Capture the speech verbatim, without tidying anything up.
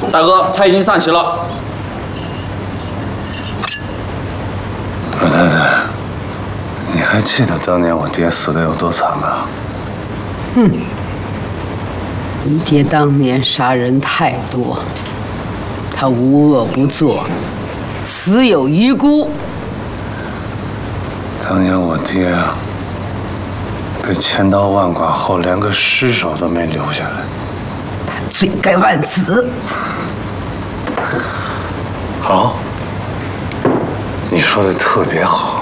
大哥，菜已经上齐了。 老太太，你还记得当年我爹死的有多惨吗？ 哼，你爹当年杀人太多，他无恶不作，死有余辜。 当年我爹啊，被千刀万剐后，连个尸首都没留下来。 罪该万死。 好，你说的特别好。